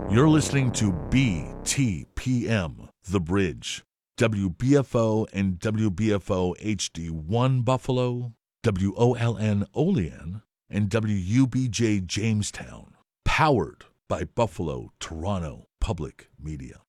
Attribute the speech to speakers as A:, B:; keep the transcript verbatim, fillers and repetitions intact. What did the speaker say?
A: You're listening to B T P M, The Bridge, W B F O and W B F O H D one Buffalo, W O L N Olean, and W U B J Jamestown, powered by Buffalo Toronto Public Media.